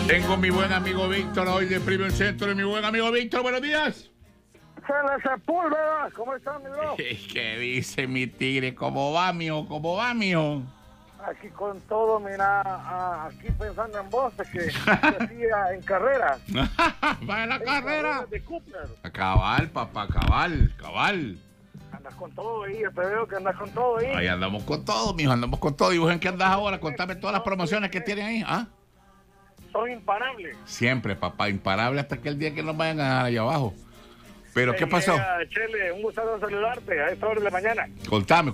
Tengo mi buen amigo Víctor hoy de Premium Center. Mi buen amigo Víctor, buenos días. Se le Sepúlveda, ¿cómo está, mi bro? ¿Qué dice mi tigre? ¿Cómo va, mijo? ¿Cómo va, mijo? Aquí con todo, mira, aquí pensando en vos, de que hacía en carrera. Va en la carrera. De Cooper. Cabal, papá, cabal. Andas con todo ahí, yo te veo que andas con todo ahí. Ahí andamos con todo, mijo, andamos con todo. ¿Y vos en qué andás ahora? Contame todas las promociones que tienen ahí, ¿ah? Soy imparable. Siempre, papá, imparable hasta que el día que nos vayan a dejar allá abajo. ¿Pero qué pasó? Chele, un gusto saludarte a esta hora de la mañana. Contame.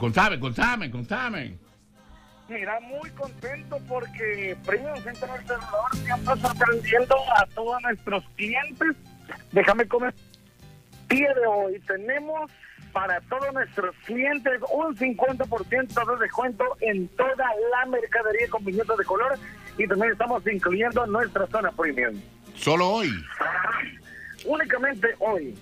Mira, muy contento porque Premium Center El Salvador siempre sorprendiendo a todos nuestros clientes. Déjame comer. Día de hoy tenemos para todos nuestros clientes un 50% de descuento en toda la mercadería con viñetas de color y también estamos incluyendo nuestra zona premium. ¿Solo hoy? Únicamente hoy.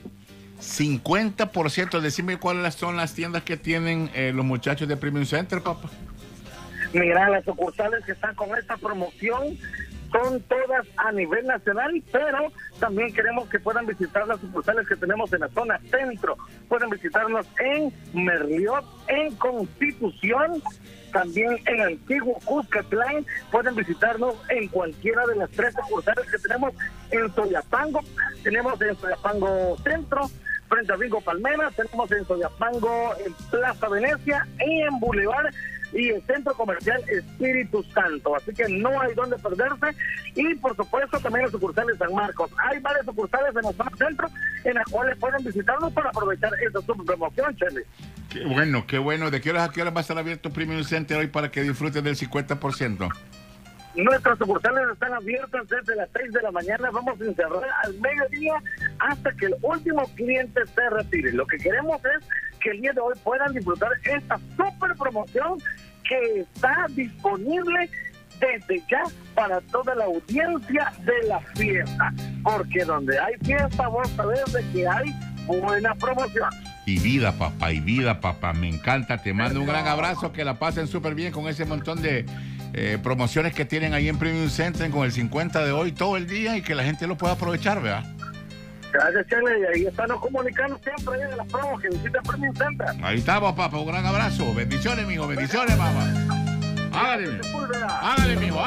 50%. Decime cuáles son las tiendas que tienen los muchachos de Premium Center, papá. Mira, las sucursales que están con esta promoción son todas a nivel nacional, pero también queremos que puedan visitar las sucursales que tenemos en la zona centro. Pueden visitarnos en Merliot, en Constitución, también en Antiguo Cuscatlán. Pueden visitarnos en cualquiera de las 3 sucursales que tenemos en Soyapango. Tenemos en Soyapango Centro, frente a Bingo Palmera. Tenemos en Soyapango, en Plaza Venecia y en Boulevard y el Centro Comercial Espíritu Santo. Así que no hay donde perderse. Y por supuesto también las sucursales San Marcos. Hay varias sucursales en el centro en las cuales pueden visitarnos para aprovechar esta super promoción, Chele. Qué bueno. ¿De qué horas a qué horas va a estar abierto Premium Center hoy para que disfruten del 50%? Nuestras sucursales están abiertas desde las 6 de la mañana. Vamos a encerrar al mediodía hasta que el último cliente se retire. Lo que queremos es que el día de hoy puedan disfrutar esta super promoción que está disponible desde ya para toda la audiencia de la fiesta. Porque donde hay fiesta, vos sabés de que hay buena promoción. Y vida, papá. Me encanta. Te mando un gran abrazo. Que la pasen súper bien con ese montón de promociones que tienen ahí en Premium Center con el 50 de hoy todo el día y que la gente lo pueda aprovechar, ¿verdad? Gracias, Chele, y ahí estamos comunicando siempre de las promos que visitan Premium Center. Ahí estamos, papá, un gran abrazo. Bendiciones, mijo, bendiciones, mamá. Hágale, mijo.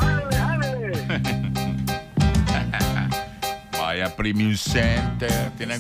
Hágale. Vaya Premium Center, tiene